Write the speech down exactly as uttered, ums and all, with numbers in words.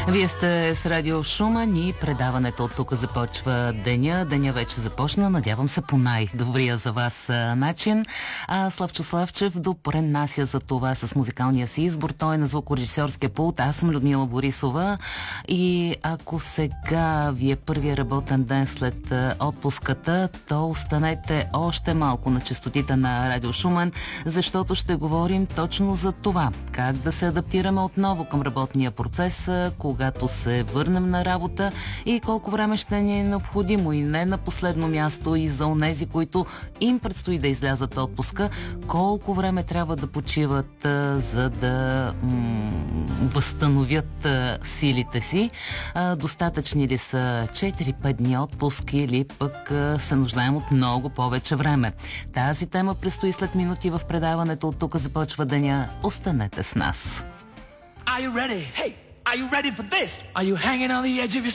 Вие сте с Радио Шумен и предаването от тук започва деня. Деня вече започна, надявам се по най-добрия за вас начин. А Славчо Славчев допренася за това с музикалния си избор. Той е на звукорежисьорския пулт. Аз съм Людмила Борисова. И ако сега ви е първия работен ден след отпуската, то останете още малко на честотите на Радио Шумен, защото ще говорим точно за това. Как да се адаптираме отново към работния процес, когато се върнем на работа и колко време ще ни е необходимо. И не на последно място и за онези, които им предстои да излязат отпуска, колко време трябва да почиват, а, за да м- възстановят а, силите си. А, достатъчни ли са четири-пет дни отпуск или пък а, се нуждаем от много повече време? Тази тема предстои след минути в предаването. От тук започва деня. Останете с нас. Are you ready? Hey, are you ready for this? Are you hanging on the edge of your